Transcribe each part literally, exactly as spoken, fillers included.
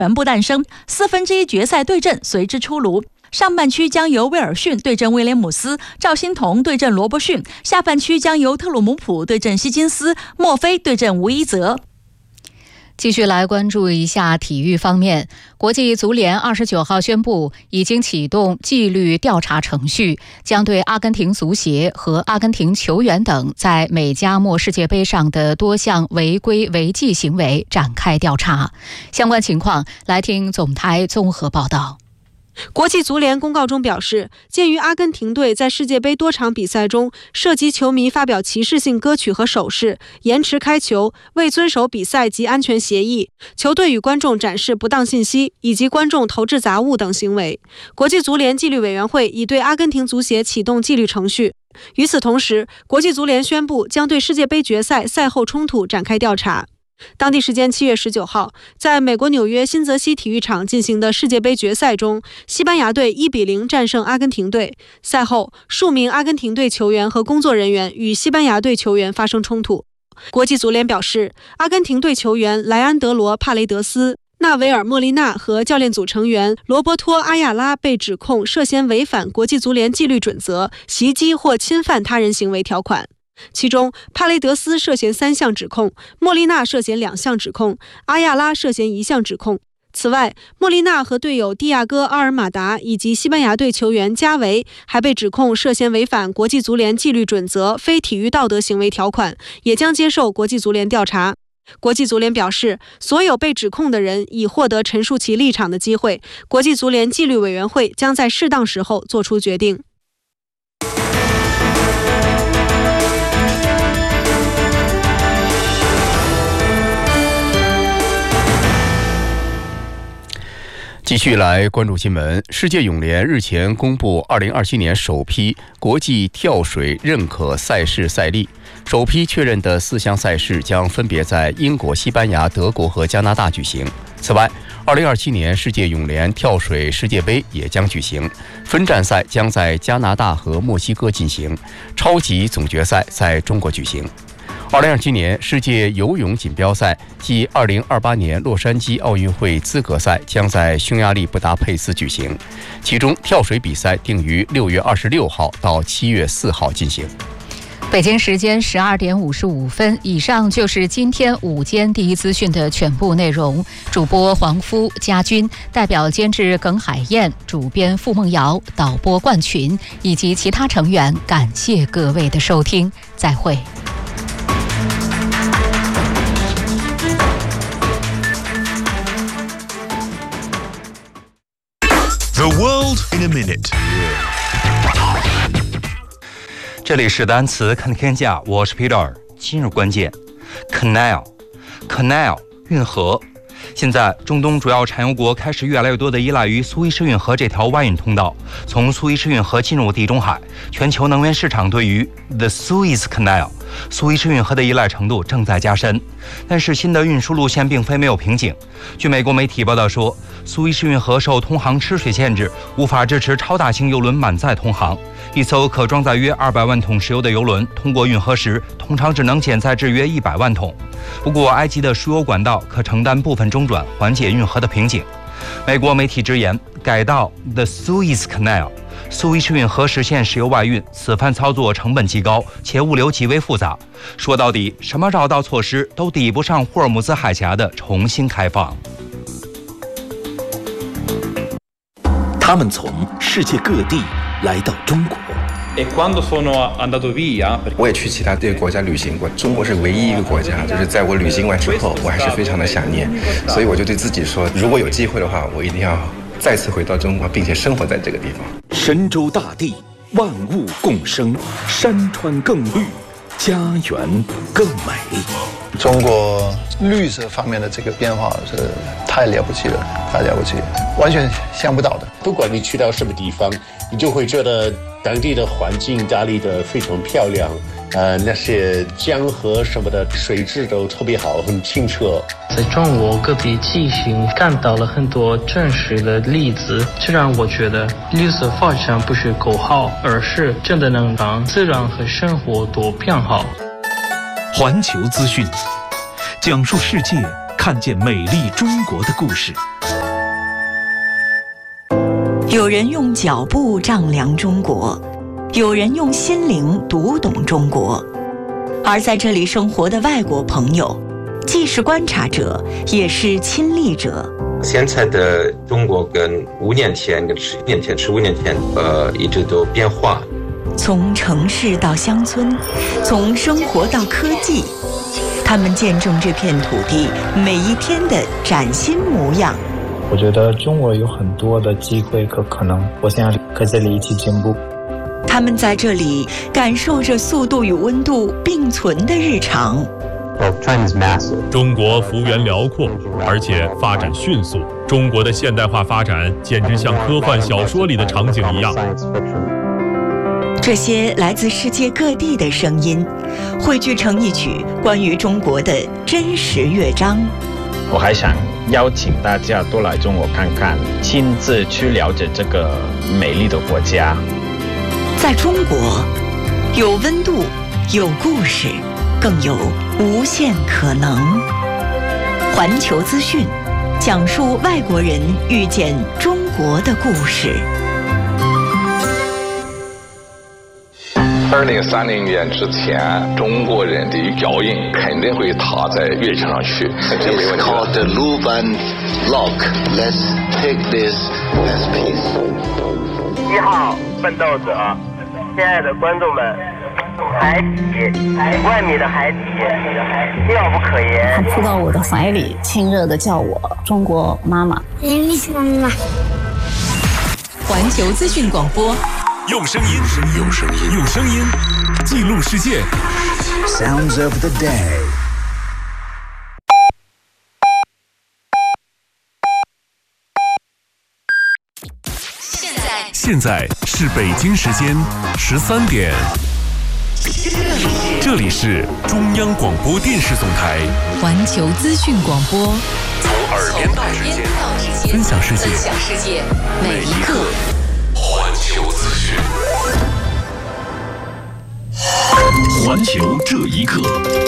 全部诞生，四分之一决赛对阵随之出炉。上半区将由威尔逊对阵威廉姆斯，赵欣彤对阵罗伯逊；下半区将由特鲁姆普对阵希金斯，墨菲对阵吴一泽。 继续来关注一下体育方面，国际足联二十九号宣布，已经启动纪律调查程序，将对阿根廷足协和阿根廷球员等在美加墨世界杯上的多项违规违纪行为展开调查。相关情况，来听总台综合报道。 国际足联公告中表示，鉴于阿根廷队在世界杯多场比赛中涉及球迷发表歧视性歌曲和手势、延迟开球、未遵守比赛及安全协议、球队与观众展示不当信息以及观众投掷杂物等行为，国际足联纪律委员会已对阿根廷足协启动纪律程序。与此同时，国际足联宣布将对世界杯决赛赛后冲突展开调查。当地时间七月十九号，在美国纽约新泽西体育场进行的世界杯决赛中，西班牙队一比零战胜阿根廷队。赛后，数名阿根廷队球员和工作人员与西班牙队球员发生冲突。国际足联表示，阿根廷队球员莱安德罗·帕雷德斯、纳维尔·莫利纳和教练组成员罗伯托·阿亚拉被指控涉嫌违反国际足联纪律准则、袭击或侵犯他人行为条款。其中，帕雷德斯涉嫌三项指控，莫利纳涉嫌两项指控，阿亚拉涉嫌一项指控。此外，莫利纳和队友蒂亚戈·阿尔马达以及西班牙队球员加维还被指控涉嫌违反国际足联纪律准则、非体育道德行为条款，也将接受国际足联调查。国际足联表示，所有被指控的人已获得陈述其立场的机会，国际足联纪律委员会将在适当时候做出决定。 继续来关注新闻。世界泳联日前公布二零二七年首批国际跳水认可赛事赛例，首批确认的四项赛事将分别在英国、西班牙、德国和加拿大举行。此外，二零二七年世界泳联跳水世界杯也将举行，分站赛将在加拿大和墨西哥进行，超级总决赛在中国举行。二零二七年世界游泳锦标赛暨二零二八年洛杉矶奥运会资格赛将在匈牙利布达佩斯举行，其中跳水比赛定于六月二十六号到七月四号进行。 北京时间十二点五十五分，以上就是今天午间第一资讯的全部内容。主播黄夫、家军，代表监制耿海燕，主编付梦瑶，导播冠群以及其他成员，感谢各位的收听，再会。 The world in a minute。 这里是单词看天下，我是 Peter。今日关键 ，canal，canal canal, 运河。现在，中东主要产油国开始越来越多地依赖于苏伊士运河这条外运通道，从苏伊士运河进入地中海。全球能源市场对于 The Suez Canal 苏伊士运河的依赖程度正在加深，但是新的运输路线并非没有瓶颈。据美国媒体报道说，苏伊士运河受通航吃水限制，无法支持超大型邮轮满载通航。一艘可装载约二百万桶石油的邮轮通过运河时，通常只能减载至约一百万桶。不过，埃及的输油管道可承担部分中转，缓解运河的瓶颈。美国媒体直言，改道 The Suez Canal 苏伊士运河实现石油外运，此番操作成本极高，且物流极为复杂。说到底，什么绕道措施都抵不上霍尔木兹海峡的重新开放。 他们从世界各地来到中国。 我也去其他的国家旅行过，中国是唯一一个国家，就是在我旅行完之后，我还是非常的想念，所以我就对自己说，如果有机会的话，我一定要再次回到中国，并且生活在这个地方。 神州大地，万物共生，山川更绿，家园更美。 中国绿色方面的这个变化是太了不起了，太了不起了，完全想不到的。 不管你去到什么地方，你就会觉得当地的环境打理得非常漂亮，呃，那些江河什么的水质都特别好，很清澈。 在中国各地进行看到了很多真实的例子，这让我觉得绿色发展不是口号，而是真的能让自然和生活都变好。 环球资讯，讲述世界看见美丽中国的故事。 有人用脚步丈量中国，有人用心灵读懂中国。而在这里生活的外国朋友，既是观察者，也是亲历者。 现在的中国跟五年前、跟十年前、十五年前，呃，一直都变化。 从城市到乡村，从生活到科技，他们见证这片土地每一天的崭新模样。 我觉得中国有很多的机会和可能，我想和这里一起进步。 他们在这里感受着速度与温度并存的日常。 中国幅员辽阔，而且发展迅速。中国的现代化发展简直像科幻小说里的场景一样。 这些来自世界各地的声音，汇聚成一曲关于中国的真实乐章。 我还想邀请大家多来中国看看，亲自去了解这个美丽的国家。 在中国，有温度，有故事，更有无限可能。环球资讯，讲述外国人遇见中国的故事。 二零三零年之前，中国人的脚印肯定会踏在月球上去。 It's called the Luban Lock. Let's take this as peace. 一号奋斗者，亲爱的观众们，海底几万米的海底，妙不可言。 他扑到我的怀里，亲热地叫我中国妈妈。 妈妈。 环球资讯广播。 用声音，用声音，用声音记录世界。 Sounds of the day。 现在，现在是北京时间十三点。这里是中央广播电视总台环球资讯广播， 从耳边到指尖，分享世界， 分享世界每一刻。 环球资讯，环球这一刻。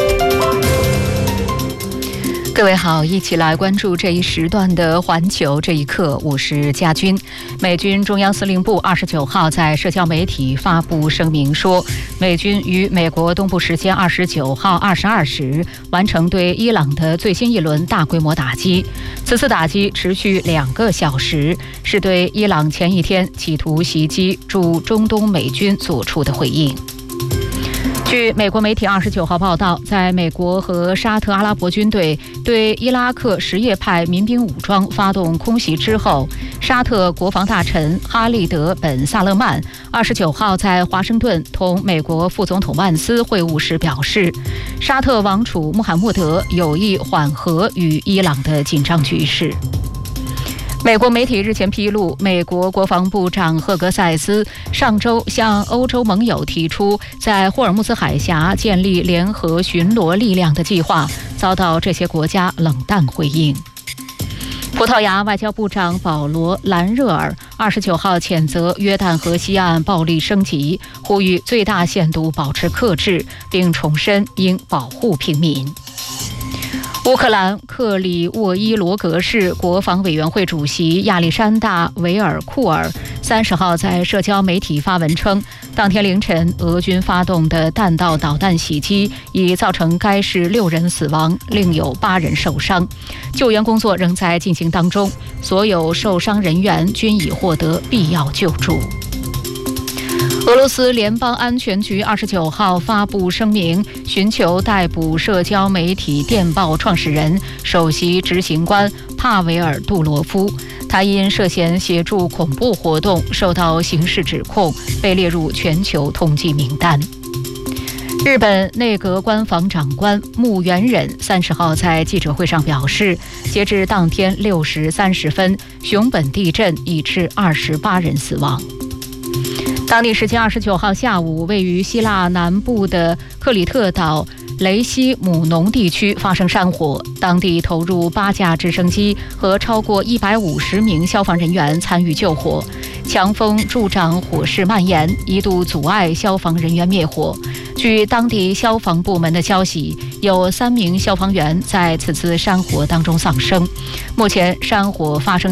各位好，一起来关注这一时段的环球这一刻，我是佳军。美军中央司令部二十九号在社交媒体发布声明说，美军于美国东部时间二十九号二十二时完成对伊朗的最新一轮大规模打击。此次打击持续两个小时，是对伊朗前一天企图袭击驻中东美军做出的回应。据美国媒体二十九号报道，在美国和沙特阿拉伯军队对伊拉克什叶派民兵武装发动空袭之后，沙特国防大臣哈利德·本·萨勒曼二十九号在华盛顿同美国副总统万斯会晤时表示，沙特王储穆罕默德有意缓和与伊朗的紧张局势。美国媒体日前披露，美国国防部长赫格塞斯上周向欧洲盟友提出在霍尔木兹海峡建立联合巡逻力量的计划，遭到这些国家冷淡回应。葡萄牙外交部长保罗·兰热尔二十九号谴责约旦河西岸暴力升级，呼吁最大限度保持克制，并重申应保护平民。乌克兰克里沃伊罗格市国防委员会主席亚历山大·维尔库尔三十号在社交媒体发文称，当天凌晨俄军发动的弹道导弹袭击已造成该市六人死亡，另有八人受伤，救援工作仍在进行当中，所有受伤人员均已获得必要救助。俄罗斯联邦安全局二十九号发布声明，寻求逮捕社交媒体电报创始人、首席执行官帕维尔·杜罗夫。他因涉嫌协助恐怖活动受到刑事指控，被列入全球通缉名单。日本内阁官房长官木原忍三十号在记者会上表示，截至当天六时三十分，熊本地震已致二十八人死亡。当地时间二十九号下午，位于希腊南部的克里特岛雷西姆农地区发生山火，当地投入八架直升机和超过一百五十名消防人员参与救火。强风助长火势蔓延，一度阻碍消防人员灭火。据当地消防部门的消息，有三名消防员在此次山火当中丧生。目前山火发生